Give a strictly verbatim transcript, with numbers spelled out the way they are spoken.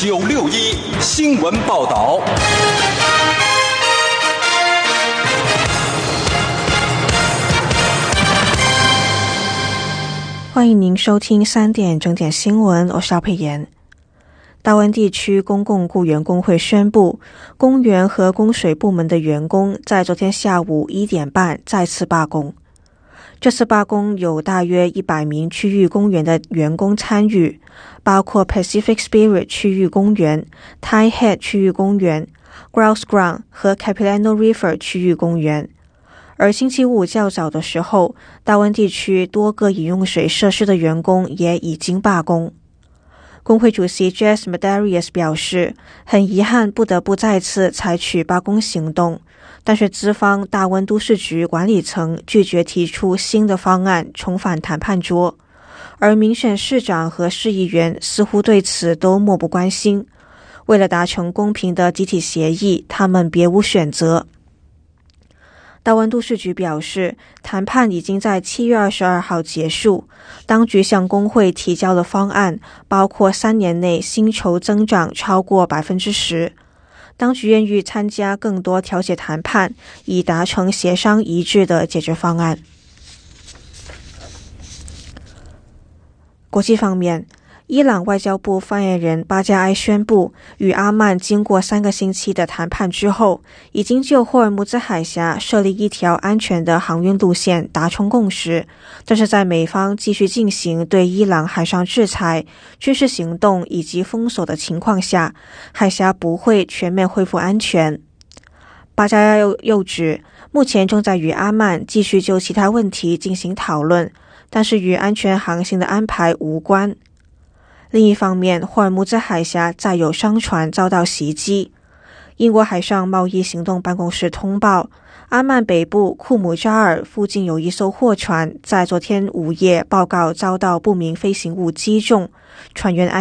九六一新闻报道。 欢迎您收听三点整点新闻，我是邵佩妍。大温地区公共雇员工会宣布，公园和供水部门的员工在昨天下午一点半再次罢工。这次罢工有大约一百名区域公园的员工参与，包括 Pacific Spirit 区域公园、Tie Head 区域公园、Grouse Ground 和 Capilano River 区域公园。而星期五较早的时候，大温地区多个饮用水设施的员工也已经罢工。工会主席 Jess Medarius 表示，很遗憾不得不再次采取罢工行动，但是资方大温都市局管理层拒绝提出新的方案重返谈判桌，而民选市长和市议员似乎对此都漠不关心。为了达成公平的集体协议，他们别无选择。大温都市局表示，谈判已经在七月二十二号结束，当局向工会提交的方案包括三年内薪酬增长超过 百分之十。 当局愿意参加更多调解谈判，以达成协商一致的解决方案。国际方面，伊朗外交部发言人巴加埃宣布，与阿曼经过三个星期的谈判之后，已经就霍尔木兹海峡设立一条安全的航运路线达成共识，这是在美方继续进行对伊朗海上制裁、军事行动以及封锁的情况下，海峡不会全面恢复安全。巴加埃又又指，目前正在与阿曼继续就其他问题进行讨论，但是与安全航行的安排无关。另一方面，霍尔木兹海峡再有商船遭到袭击。英国海上贸易行动办公室通报，阿曼北部库姆扎尔附近有一艘货船在昨天午夜报告遭到不明飞行物击中，船员安